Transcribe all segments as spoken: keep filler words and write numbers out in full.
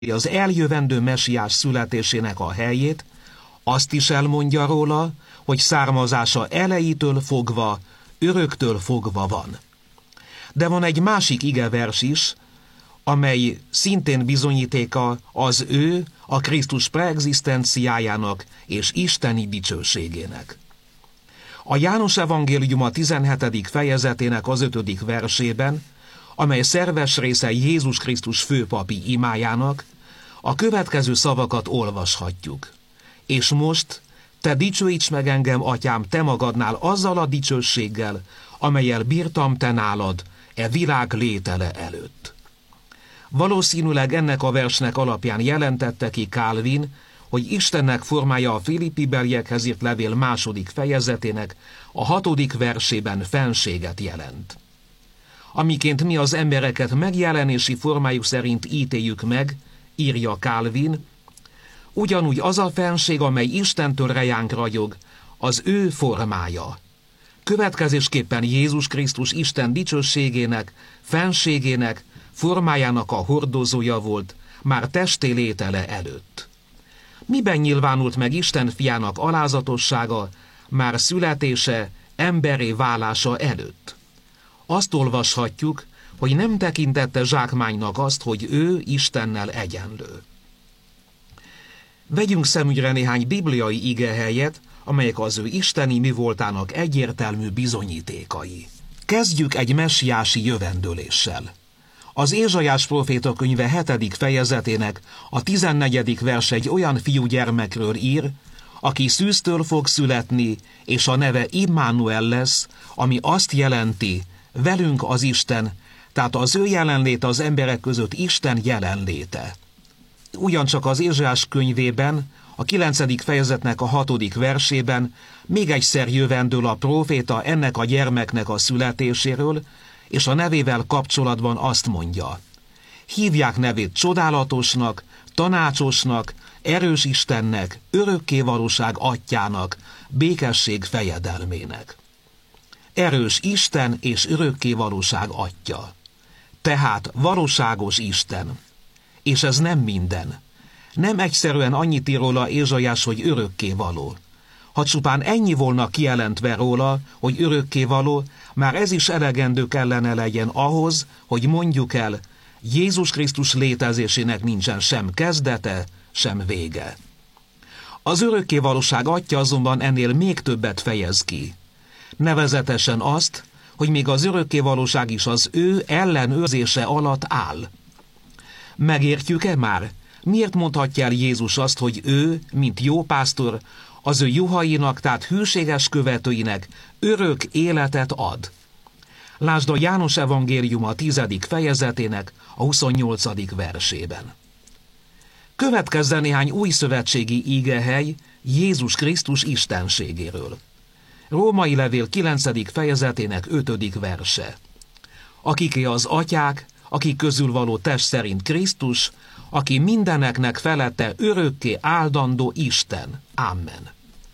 az eljövendő mesiás születésének a helyét, azt is elmondja róla, hogy származása elejétől fogva, öröktől fogva van. De van egy másik igevers is, amely szintén bizonyítéka az ő, a Krisztus preegzisztenciájának és isteni dicsőségének. A János evangéliuma tizenhetedik fejezetének az ötödik versében, amely szerves része Jézus Krisztus főpapi imájának, a következő szavakat olvashatjuk. És most, te dicsőíts meg engem, atyám, te magadnál azzal a dicsőséggel, amellyel bírtam te nálad, e világ létele előtt. Valószínűleg ennek a versnek alapján jelentette ki Calvin, hogy Istennek formája a Filippi-beliekhez írt levél második fejezetének a hatodik versében fenséget jelent. Amiként mi az embereket megjelenési formájuk szerint ítéljük meg, írja Calvin, ugyanúgy az a fenség, amely Istentől rejánk ragyog, az ő formája. Következésképpen Jézus Krisztus Isten dicsőségének, fenségének, formájának a hordozója volt, már testé létele előtt. Miben nyilvánult meg Isten fiának alázatossága, már születése, emberré válása előtt? Azt olvashatjuk, hogy nem tekintette zsákmánynak azt, hogy ő Istennel egyenlő. Vegyünk szemügyre néhány bibliai igehelyet, amelyek az ő isteni mivoltának egyértelmű bizonyítékai. Kezdjük egy messiási jövendőléssel. Az Ézsaiás próféta könyve hetedik fejezetének a tizennegyedik vers egy olyan fiúgyermekről ír, aki szűztől fog születni, és a neve Immanuel lesz, ami azt jelenti, velünk az Isten, tehát az ő jelenléte az emberek között Isten jelenléte. Ugyancsak az Ézsaiás könyvében, a kilencedik fejezetnek a hatodik versében még egyszer jövendől a próféta ennek a gyermeknek a születéséről, és a nevével kapcsolatban azt mondja: hívják nevét csodálatosnak, tanácsosnak, erős Istennek, örökkévalóság atyának, békesség fejedelmének. Erős Isten és örökkévalóság atya. Tehát valóságos Isten. És ez nem minden. Nem egyszerűen annyit ír róla Ézsaiás, hogy örökkévaló. Ha csupán ennyi volna kijelentve róla, hogy örökkévaló, már ez is elegendő kellene legyen ahhoz, hogy mondjuk el, Jézus Krisztus létezésének nincsen sem kezdete, sem vége. Az örökkévalóság atya azonban ennél még többet fejez ki. Nevezetesen azt, hogy még az örökkévalóság is az ő ellenőrzése alatt áll. Megértjük-e már? Miért mondhatja el Jézus azt, hogy ő, mint jó pásztor, az ő juhainak, tehát hűséges követőinek örök életet ad? Lásd a János evangéliuma a tizedik fejezetének a huszonnyolcadik versében. Következzen néhány új szövetségi ígehely Jézus Krisztus istenségéről. Római levél kilencedik fejezetének ötödik verse. Akiké az atyák, akik közül való test szerint Krisztus, aki mindeneknek felette örökké áldandó Isten. Amen.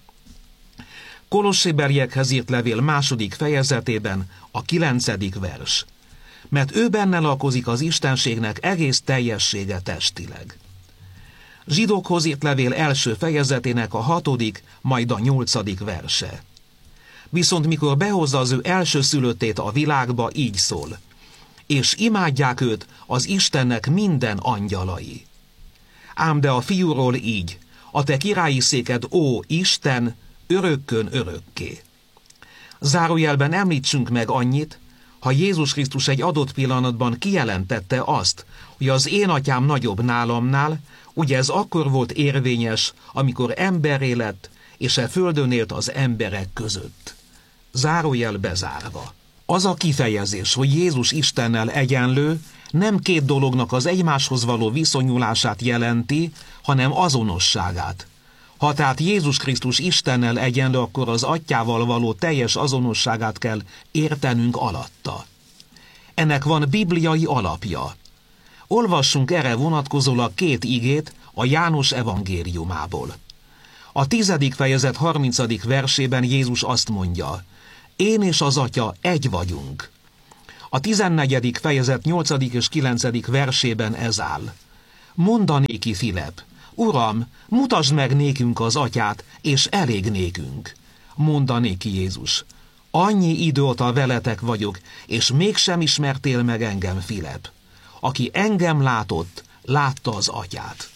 Kolossébeliekhez írt levél második fejezetében a kilencedik vers. Mert ő benne lakozik az istenségnek egész teljessége testileg. Zsidókhoz írt levél első fejezetének a hatodik, majd a nyolcadik verse. Viszont mikor behozza az ő elsőszülöttét a világba, így szól: és imádják őt az Istennek minden angyalai. Ám de a fiúról így: a te királyi széked, ó Isten, örökkön örökké. Zárójelben említsünk meg annyit, ha Jézus Krisztus egy adott pillanatban kijelentette azt, hogy az én atyám nagyobb nálamnál, ugye ez akkor volt érvényes, amikor emberré lett, és e földön élt az emberek között. Zárójel bezárva. Az a kifejezés, hogy Jézus Istennel egyenlő, nem két dolognak az egymáshoz való viszonyulását jelenti, hanem azonosságát. Ha tehát Jézus Krisztus Istennel egyenlő, akkor az atyával való teljes azonosságát kell értenünk alatta. Ennek van bibliai alapja. Olvassunk erre vonatkozólag két igét a János evangéliumából. A tizedik fejezet harmincadik versében Jézus azt mondja: én és az atya egy vagyunk. A tizennegyedik fejezet nyolcadik és kilencedik versében ez áll: Mondanéki Filep: Uram, mutasd meg nékünk az atyát, és elég nékünk. Mondanéki Jézus: annyi idő óta veletek vagyok, és mégsem ismertél meg engem, Filep. Aki engem látott, látta az atyát.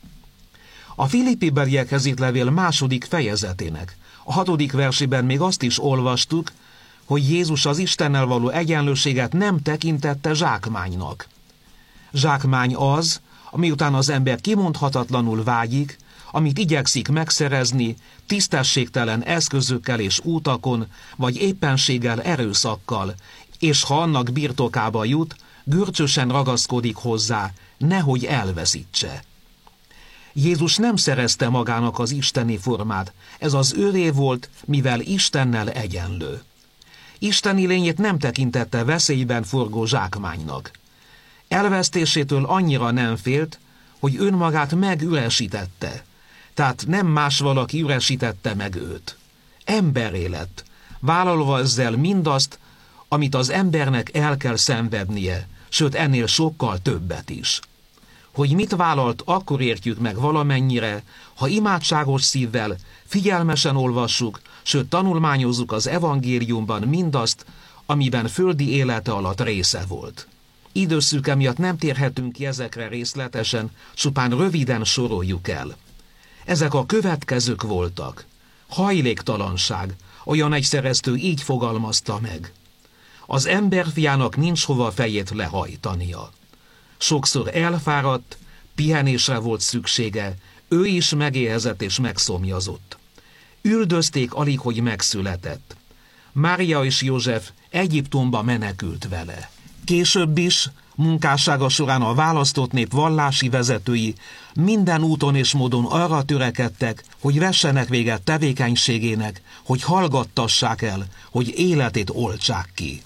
A Filippi-beliekhez írt levél második fejezetének a hatodik versében még azt is olvastuk, hogy Jézus az Istennel való egyenlőséget nem tekintette zsákmánynak. Zsákmány az, amiután az ember kimondhatatlanul vágyik, amit igyekszik megszerezni tisztességtelen eszközökkel és útakon, vagy éppenséggel erőszakkal, és ha annak birtokába jut, görcsösen ragaszkodik hozzá, nehogy elveszítse. Jézus nem szerezte magának az isteni formát, ez az ővé volt, mivel Istennel egyenlő. Isteni lényét nem tekintette veszélyben forgó zsákmánynak. Elvesztésétől annyira nem félt, hogy önmagát megüresítette, tehát nem más valaki üresítette meg őt. Emberré lett, vállalva ezzel mindazt, amit az embernek el kell szenvednie, sőt ennél sokkal többet is. Hogy mit vállalt, akkor értjük meg valamennyire, ha imádságos szívvel figyelmesen olvassuk, sőt tanulmányozzuk az evangéliumban mindazt, amiben földi élete alatt része volt. Időszűke miatt nem térhetünk ki ezekre részletesen, csupán röviden soroljuk el. Ezek a következők voltak. Hajléktalanság, olyan egy szereztő így fogalmazta meg. Az emberfiának nincs hova fejét lehajtania. Sokszor elfáradt, pihenésre volt szüksége, ő is megéhezett és megszomjazott. Üldözték alig, hogy megszületett. Mária és József Egyiptomba menekült vele. Később is, munkássága során a választott nép vallási vezetői minden úton és módon arra törekedtek, hogy vessenek véget tevékenységének, hogy hallgattassák el, hogy életét oltsák ki.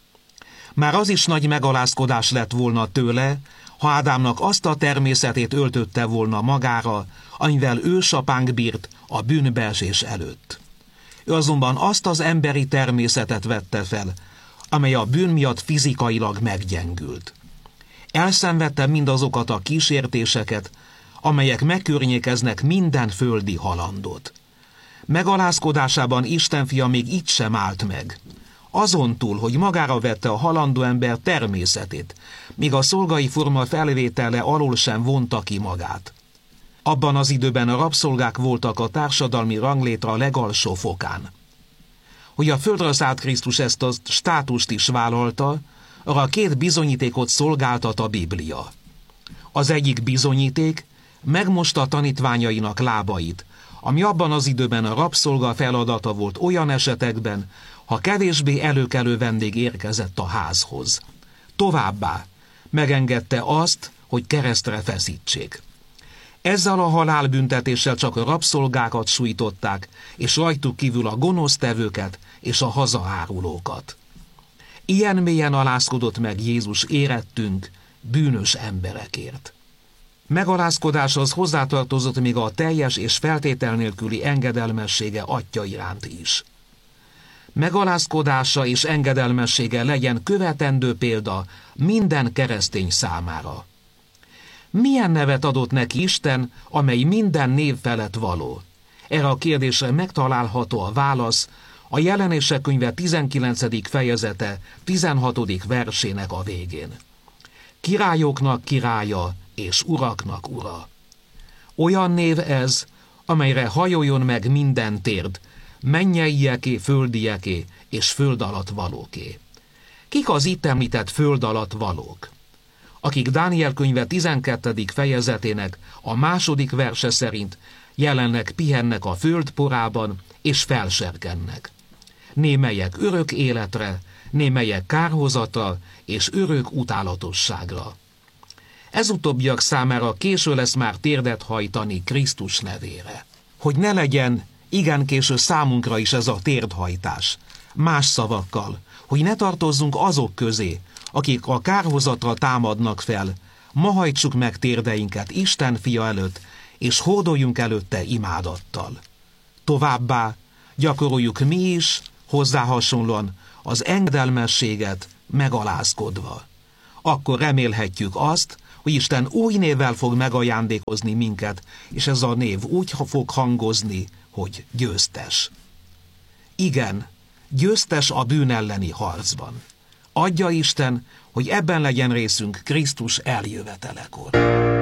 Már az is nagy megalázkodás lett volna tőle, ha Ádámnak azt a természetét öltötte volna magára, amivel ősapánk bírt a bűnbeesés előtt. Ő azonban azt az emberi természetet vette fel, amely a bűn miatt fizikailag meggyengült. Elszenvedte mindazokat a kísértéseket, amelyek megkörnyékeznek minden földi halandot. Megalázkodásában Isten fia még itt sem állt meg. Azon túl, hogy magára vette a halandó ember természetét, míg a szolgai forma felvétele alól sem vonta ki magát. Abban az időben a rabszolgák voltak a társadalmi ranglétra legalsó fokán. Hogy a földre szállt Krisztus ezt a státust is vállalta, arra két bizonyítékot szolgáltat a Biblia. Az egyik bizonyíték megmosta a tanítványainak lábait, ami abban az időben a rabszolga feladata volt olyan esetekben, ha kevésbé előkelő vendég érkezett a házhoz. Továbbá megengedte azt, hogy keresztre feszítsék. Ezzel a halálbüntetéssel csak a rabszolgákat sújtották, és rajtuk kívül a gonosztevőket és a hazaárulókat. Ilyen mélyen alázkodott meg Jézus érettünk, bűnös emberekért. Megalázkodáshoz hozzátartozott még a teljes és feltétel nélküli engedelmessége Atya iránt is. Megalázkodása és engedelmessége legyen követendő példa minden keresztény számára. Milyen nevet adott neki Isten, amely minden név felett való? Erre a kérdésre megtalálható a válasz a Jelenések könyve tizenkilencedik fejezete tizenhatodik versének a végén. Királyoknak királya és uraknak ura. Olyan név ez, amelyre hajoljon meg minden térd, mennyeieké, földieké és föld alatt valóké. Kik az itt említett föld alatt valók? Akik Dániel könyve tizenkettedik fejezetének a második verse szerint jelenleg pihennek a föld porában és felserkennek. Némelyek örök életre, némelyek kárhozatra és örök utálatosságra. Ez utóbbiak számára késő lesz már térdet hajtani Krisztus nevére. Hogy ne legyen igen késő számunkra is ez a térdhajtás. Más szavakkal, hogy ne tartozzunk azok közé, akik a kárhozatra támadnak fel, ma hajtsuk meg térdeinket Isten fia előtt, és hódoljunk előtte imádattal. Továbbá gyakoroljuk mi is, hozzá hasonlóan az engedelmességet megalázkodva. Akkor remélhetjük azt, hogy Isten új névvel fog megajándékozni minket, és ez a név úgy fog hangozni, hogy győztes. Igen, győztes a bűn elleni harcban. Adja Isten, hogy ebben legyen részünk Krisztus eljövetelekor.